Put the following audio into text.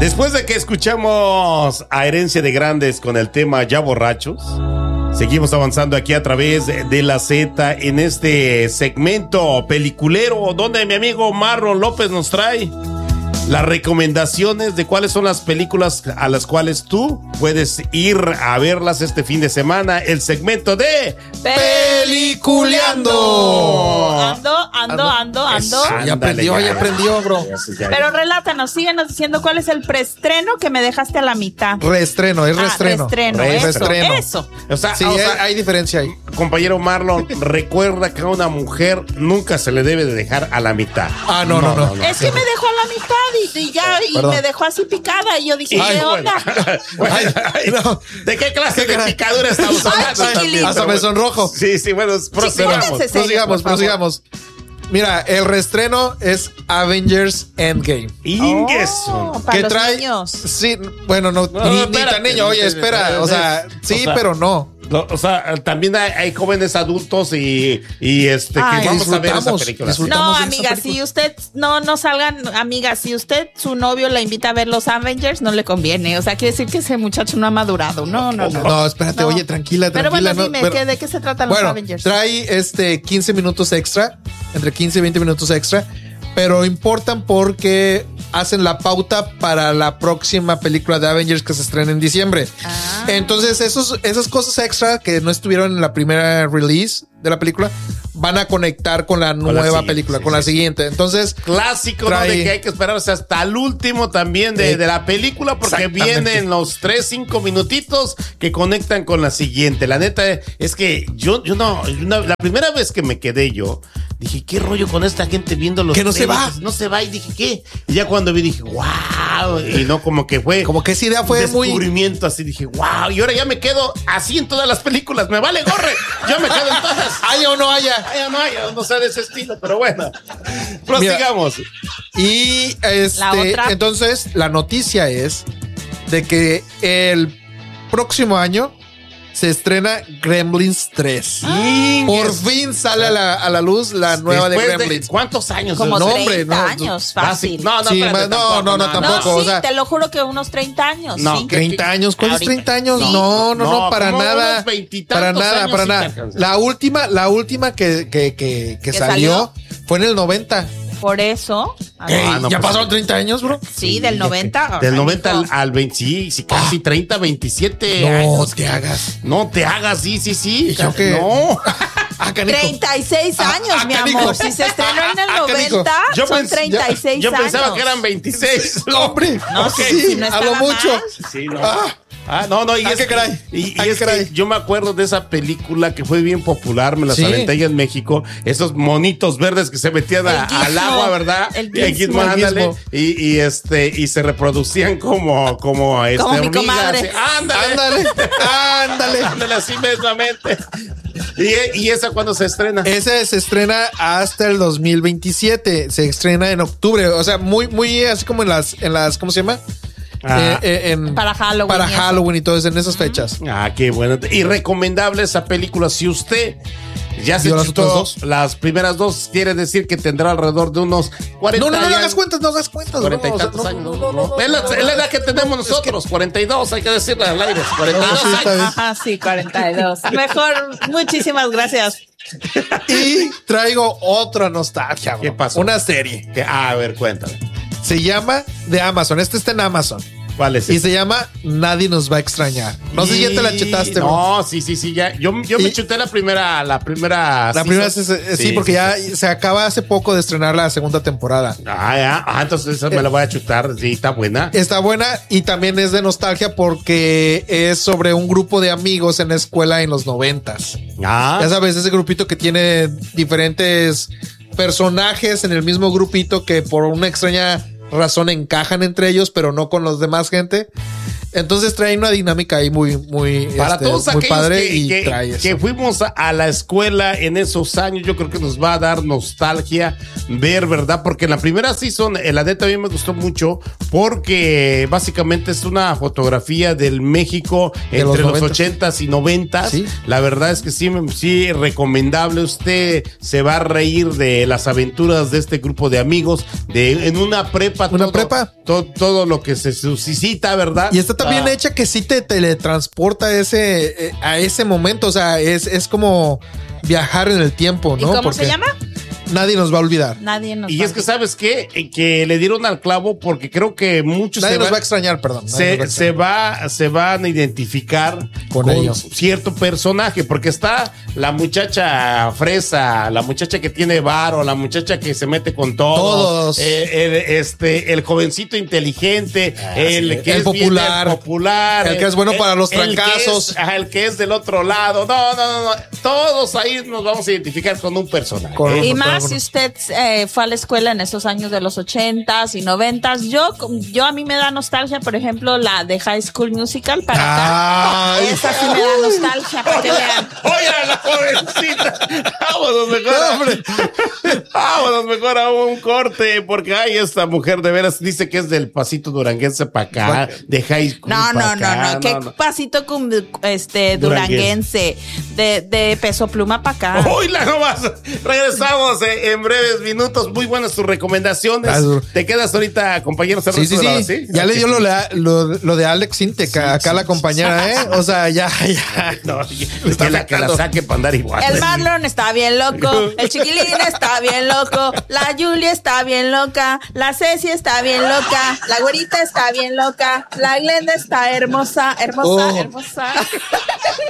Después de que escuchamos a Herencia de Grandes con el tema Ya Borrachos, seguimos avanzando aquí a través de la Z en este segmento peliculero donde mi amigo Marlon López nos trae las recomendaciones de cuáles son las películas a las cuales tú puedes ir a verlas este fin de semana. El segmento de Peliculeando. Ando. Ya aprendió, bro. Pero relátanos, síguenos diciendo cuál es el preestreno que me dejaste a la mitad. Reestreno. Reestreno. Eso. O sea, Sí, hay diferencia ahí. Compañero Marlon, recuerda que a una mujer nunca se le debe de dejar a la mitad. No. Es que me dejó a la mitad y Perdón. me dejó así picada y yo dije, ¿qué onda? No. ¿De qué clase de picadura estamos hablando? chiquilín. Hasta me sonrojo. Sí, bueno, Prosigamos. Mira, el reestreno es Avengers Endgame. Para que los trae niños. Sí, bueno, ni tan niño. Oye, espera. O sea, pero no. O sea, también hay jóvenes adultos y que vamos a ver esa película. No, amiga, si usted no salgan, amiga, si usted su novio la invita a ver los Avengers, no le conviene. O sea, quiere decir que ese muchacho no ha madurado. No. No, espérate, oye, tranquila. Pero bueno, dime, ¿de qué se tratan los Avengers? Trae 15 minutos extra, entre 15 y 20 minutos extra, pero importan porque hacen la pauta para la próxima película de Avengers que se estrena en diciembre. Entonces, esas cosas extra que no estuvieron en la primera release de la película van a conectar con la nueva película, con la siguiente. Entonces, clásico, ¿no? De que hay que esperarse hasta el último también de la película, porque vienen los 3-5 minutitos que conectan con la siguiente. La neta es que yo la primera vez que me quedé dije, ¿qué rollo con esta gente viendo los que no trailers? se va? No se va, y dije, ¿qué? Y ya cuando vi dije, wow, y no, como que esa idea fue descubrimiento, así dije, wow, y ahora ya me quedo así en todas las películas, me vale gorre, yo me quedo en todas. Haya o no haya. No sé de ese estilo, pero bueno. Prosigamos. Y entonces la noticia es de que el próximo año se estrena Gremlins 3. Por fin sale a la luz la nueva de Gremlins. ¿Cuántos años? Como 30 años, fácil. No, tampoco. Sí, te lo juro que unos 30 años. No, sí. 30 años. ¿Cuáles 30 años? Sí. No, para nada. Para nada. La última que salió fue en el 90. Por eso. ¿Ya pasaron 30 años, bro? Sí, del 90. Del 90 al 20, sí, casi 30, 27 años. No te hagas, sí. ¿Y yo qué? No. 36 años, mi amor. Si se estrenó en el 90, son 36 años. Yo pensaba que eran 26. Hombre. No, sí, no a lo mucho. Sí, no. No, y es que yo me acuerdo de esa película que fue bien popular, me las aventé allá en México, esos monitos verdes que se metían al agua, ¿verdad? El Gizmo, ándale, y se reproducían como mi hormigas. comadre. Ándale, así mismamente. ¿Y esa cuándo se estrena? Esa se estrena hasta el 2027, se estrena en octubre, o sea, muy así como en las ¿cómo se llama? Para Halloween. Para Halloween y todo eso, en esas fechas. Qué bueno. Y recomendable esa película. Si usted ya se chutó las primeras dos, quiere decir que tendrá alrededor de unos 40 años. No hagas cuentas. 40 y tantos años. Es la edad que tenemos nosotros, 42, hay que decirle al aire. 42 años. Ajá, sí, 42. Mejor, muchísimas gracias. Y traigo otra nostalgia, bro. ¿Qué pasó? Una serie. A ver, cuéntame. Se llama de Amazon. Está en Amazon. ¿Cuál es? Y se llama Nadie nos va a extrañar. No sé si ya te la chutaste, bro. No, sí, ya. Yo me chuté la primera. Sí, porque ya se acaba hace poco de estrenar la segunda temporada. Entonces esa me la voy a chutar. Sí, está buena. Está buena y también es de nostalgia porque es sobre un grupo de amigos en la escuela en los 90s. Ya sabes, ese grupito que tiene diferentes personajes en el mismo grupito que por una extraña razón encajan entre ellos, pero no con los demás gente. Entonces trae una dinámica ahí muy para todos muy aquellos padre que fuimos a la escuela en esos años. Yo creo que nos va a dar nostalgia ver, ¿verdad? Porque en la primera season, la neta a mí me gustó mucho porque básicamente es una fotografía del México De entre los los 80s y 90s. Sí. La verdad es que sí, recomendable. Usted se va a reír de las aventuras de este grupo de amigos, en una prepa. Todo lo que se suscita, ¿verdad? Y está tan bien hecha que sí te teletransporta a ese momento. O sea, es como viajar en el tiempo, ¿no? ¿Y cómo se llama? Nadie nos va a olvidar. Nadie nos Y va es que, ¿sabes qué? Que le dieron al clavo porque creo que muchos Nadie nos va a extrañar, perdón. se van a identificar con ellos. Cierto personaje, porque está la muchacha fresa, la muchacha que tiene varo, la muchacha que se mete con todos. El jovencito inteligente, el que es popular, el que es bueno para los trancazos, el que es del otro lado. No. Todos ahí nos vamos a identificar con un personaje. Y más si usted fue a la escuela en esos años de los 80s y 90s. Yo a mí me da nostalgia, por ejemplo, la de High School Musical para acá. Esa sí me da nostalgia para que vean. Oye, la jovencita. Vámonos mejor a un corte, porque esta mujer de veras dice que es del pasito duranguense para acá, de High School. No. ¿Qué pasito duranguense? De Peso Pluma para acá. Oíla nomás. Regresamos en breves minutos. Muy buenas tus recomendaciones. ¿Te quedas ahorita, compañero? Sí. Ya le dio lo de Alex Intec acá a la compañera, ¿eh? O sea, ya. No, que la saque para andar igual. El Marlon está bien loco. El Chiquilín está bien loco. La Julia está bien loca. La Ceci está bien loca. La güerita está bien loca. La Glenda está hermosa.